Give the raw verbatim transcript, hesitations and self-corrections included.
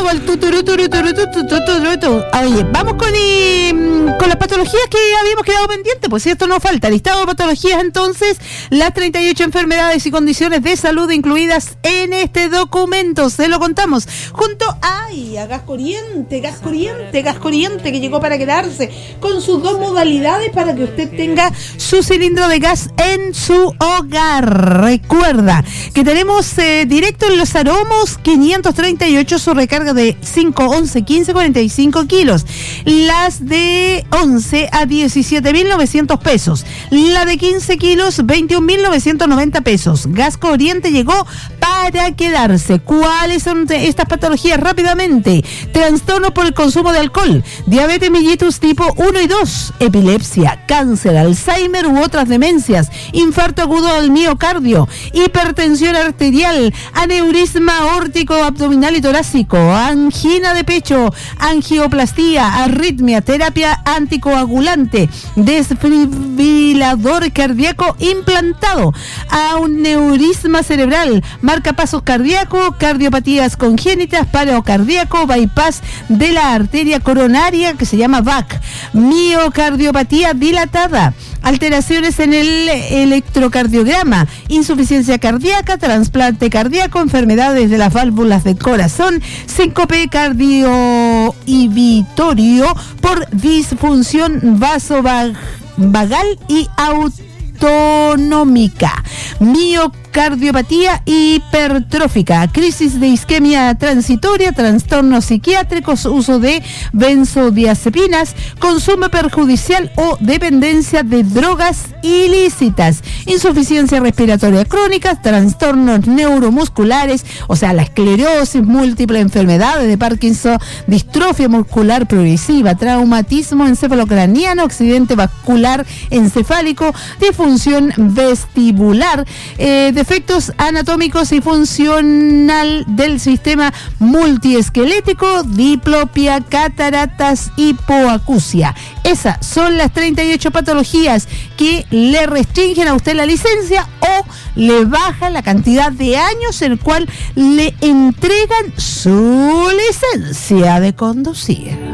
el tuturu, turu, turu, turu, turu, turu, turu. Oye, vamos con, y, con las patologías que habíamos quedado pendientes, pues si esto no falta. Listado de patologías, entonces, las treinta y ocho enfermedades y condiciones de salud incluidas en este documento. Se lo contamos junto ay, a Gas Corriente, Gas Corriente, Gas Corriente, que llegó para quedarse con sus dos modalidades para que usted tenga su cilindro de gas en su hogar. Recuerda que tenemos eh, directo en Los Aromos quinientos treinta y ocho su recarga de cinco, once, quince, cuarenta y cinco kilos. Las de once a diecisiete mil novecientos pesos. La de quince kilos, veintiún mil novecientos noventa pesos. Gas Corriente llegó para quedarse. ¿Cuáles son estas patologías? Rápidamente: trastorno por el consumo de alcohol, diabetes mellitus tipo uno y dos, epilepsia, cáncer, Alzheimer u otras demencias, infarto agudo al miocardio, hipertensión arterial, aneurisma aórtico abdominal y torácico, angina de pecho, angioplastía, arritmia, terapia anticoagulante, desfibrilador cardíaco implantado, aneurisma cerebral, marcapasos cardíaco, cardiopatías congénitas, paro cardíaco, bypass de la arteria coronaria que se llama V A C, miocardiopatía dilatada, alteraciones en el electrocardiograma, insuficiencia cardíaca, trasplante cardíaco, enfermedades de las válvulas del corazón, síncope cardioinhibitorio por disfunción vasovagal y autonómica, miocardiopatía hipertrófica, crisis de isquemia transitoria, trastornos psiquiátricos, uso de benzodiazepinas, consumo perjudicial o dependencia de drogas ilícitas, insuficiencia respiratoria crónica, trastornos neuromusculares, o sea, la esclerosis múltiple, enfermedades de Parkinson, distrofia muscular progresiva, traumatismo encefalocraniano, accidente vascular encefálico, disfunción vestibular, eh, defectos anatómicos y funcional del sistema multiesquelético, diplopia, cataratas, hipoacusia. Esas son las treinta y ocho patologías que le restringen a usted la licencia o le bajan la cantidad de años en el cual le entregan su licencia de conducir.